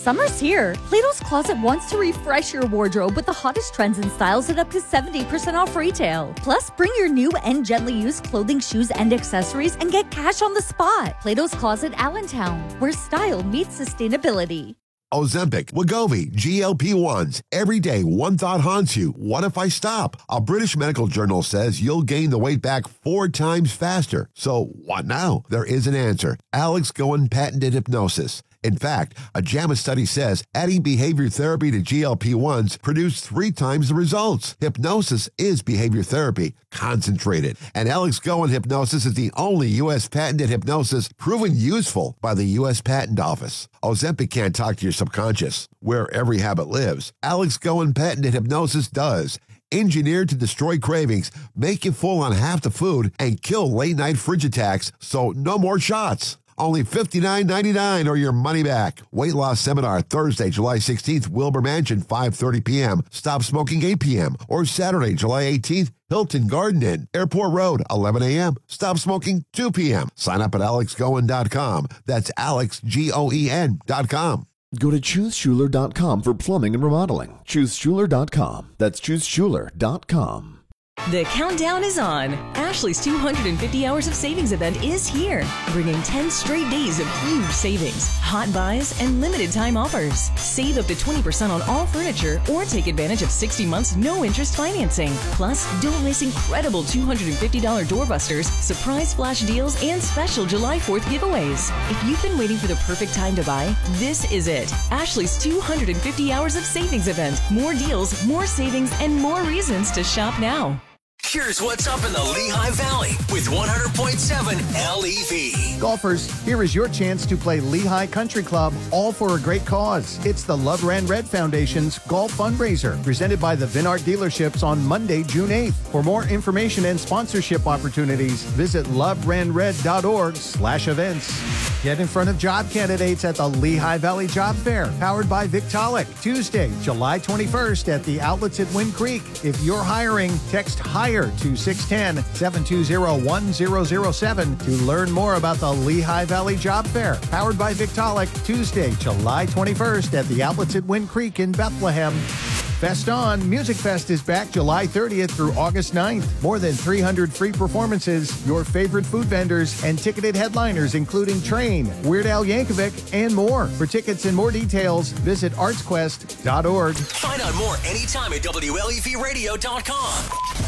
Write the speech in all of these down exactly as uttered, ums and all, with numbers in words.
Summer's here. Plato's Closet wants to refresh your wardrobe with the hottest trends and styles at up to seventy percent off retail. Plus, bring your new and gently used clothing, shoes, and accessories and get cash on the spot. Plato's Closet Allentown, where style meets sustainability. Ozempic, Wegovy, G L P ones. Every day, one thought haunts you. What if I stop? A British medical journal says you'll gain the weight back four times faster. So what now? There is an answer. Alex Goen patented hypnosis. In fact, a JAMA study says adding behavior therapy to G L P ones produced three times the results. Hypnosis is behavior therapy, concentrated. And Alex Goen hypnosis is the only U S patented hypnosis proven useful by the U S Patent Office. Ozempic can't talk to your subconscious, where every habit lives. Alex Goen patented hypnosis does. Engineered to destroy cravings, make you full on half the food, and kill late-night fridge attacks, so no more shots. Only fifty-nine ninety-nine or your money back. Weight loss seminar Thursday, July sixteenth, Wilbur Mansion, five thirty p.m. Stop smoking, eight p.m. Or Saturday, July eighteenth, Hilton Garden Inn, Airport Road, eleven a.m. Stop smoking, two p.m. Sign up at alex goen dot com. That's Alex, G O E N dot com. Go to choose schuler dot com for plumbing and remodeling. choose schuler dot com. That's choose schuler dot com. The countdown is on. Ashley's two hundred fifty hours of savings event is here, bringing ten straight days of huge savings, hot buys, and limited time offers. Save up to twenty percent on all furniture or take advantage of sixty months no interest financing. Plus, don't miss incredible two hundred fifty dollars doorbusters, surprise flash deals, and special July fourth giveaways. If you've been waiting for the perfect time to buy, this is it. Ashley's two hundred fifty hours of savings event. More deals, more savings, and more reasons to shop now. Here's what's up in the Lehigh Valley with one hundred point seven L E V. Golfers, here is your chance to play Lehigh Country Club, all for a great cause. It's the Love Ran Red Foundation's golf fundraiser, presented by the Vinart dealerships on Monday, June eighth. For more information and sponsorship opportunities, visit love ran red dot org slash events. Get in front of job candidates at the Lehigh Valley Job Fair, powered by Victaulic, Tuesday, July twenty-first at the outlets at Wind Creek. If you're hiring, text HIRE to six one zero, seven two zero, one zero zero seven to learn more about the Lehigh Valley Job Fair, powered by Victaulic, Tuesday, July twenty-first at the outlets at Wind Creek in Bethlehem. Fest On! Music Fest is back July thirtieth through August ninth. More than three hundred free performances, your favorite food vendors, and ticketed headliners including Train, Weird Al Yankovic, and more. For tickets and more details, visit arts quest dot org. Find out more anytime at W L E V radio dot com.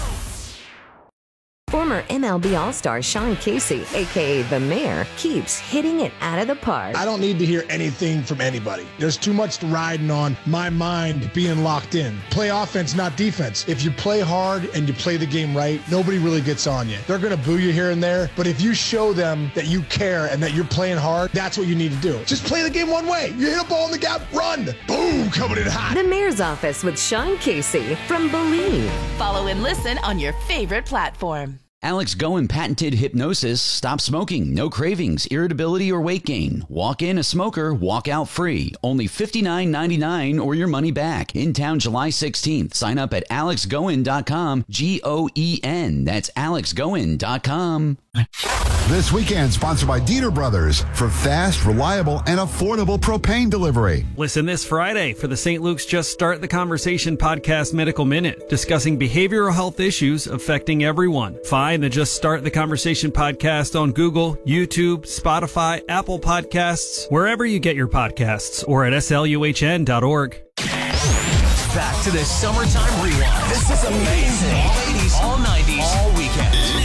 Former M L B All-Star Sean Casey, a k a. The Mayor, keeps hitting it out of the park. I don't need to hear anything from anybody. There's too much riding on my mind being locked in. Play offense, not defense. If you play hard and you play the game right, nobody really gets on you. They're going to boo you here and there, but if you show them that you care and that you're playing hard, that's what you need to do. Just play the game one way. You hit a ball in the gap, run. Boom, coming in hot. The Mayor's Office with Sean Casey from Believe. Follow and listen on your favorite platform. Alex Goen patented hypnosis. Stop smoking, no cravings, irritability, or weight gain. Walk in a smoker, walk out free. Only fifty-nine ninety-nine or your money back. In town July sixteenth. Sign up at alex goen dot com. G O E N. That's alex goen dot com. This weekend, sponsored by Dieter Brothers for fast, reliable, and affordable propane delivery. Listen this Friday for the Saint Luke's Just Start the Conversation podcast Medical Minute, discussing behavioral health issues affecting everyone. Find the Just Start the Conversation podcast on Google, YouTube, Spotify, Apple Podcasts, wherever you get your podcasts, or at S L U H N dot org. Back to the Summertime Rewind. This is amazing.